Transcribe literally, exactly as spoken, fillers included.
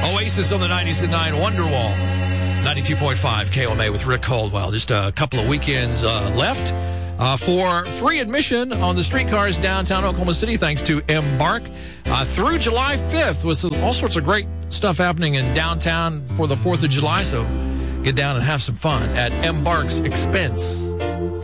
Oasis on the ninety-six point nine Wonderwall, ninety-two point five K O M A with Rick Caldwell. Just a couple of weekends uh, left uh, for free admission on the streetcars downtown Oklahoma City, thanks to Embark, uh, through July fifth, with some, all sorts of great stuff happening in downtown for the fourth of July. So get down and have some fun at Embark's expense.